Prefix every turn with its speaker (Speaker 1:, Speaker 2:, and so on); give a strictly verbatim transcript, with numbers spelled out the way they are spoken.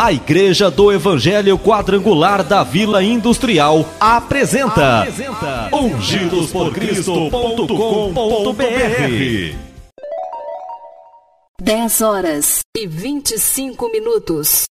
Speaker 1: A Igreja do Evangelho Quadrangular da Vila Industrial apresenta, apresenta ungidos por cristo ponto com ponto br.
Speaker 2: dez horas e vinte e cinco minutos.